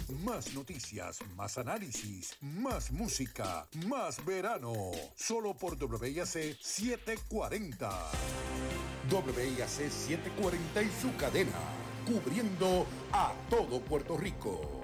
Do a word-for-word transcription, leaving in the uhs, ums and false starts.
Más noticias, más análisis, más música, más verano. Solo por W I A C setecientos cuarenta. W I A C setecientos cuarenta y su cadena, cubriendo a todo Puerto Rico.